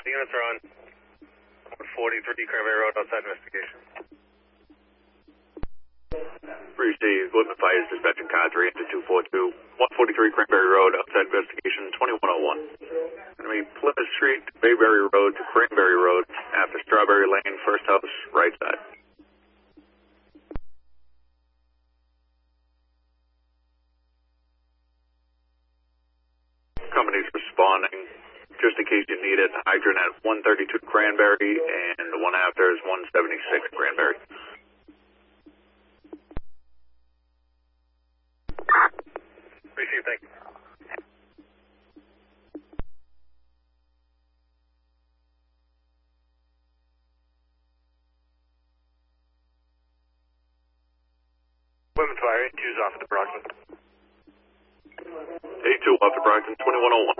units are on 43 Cranberry Road outside investigation. Bruce D, equipment fires dispatching car 3 into 242, 143 Cranberry Road outside investigation 2101. Enemy Plymouth Street, Bayberry Road to Cranberry Road after Strawberry Lane, first house, right side. Company's responding. Just in case you need it, hydrant at 132 Cranberry and the one after is 176 Cranberry. Appreciate it, thank you. Women's fire, 82's off at the Brockton. 82 off the Brockton, 2101.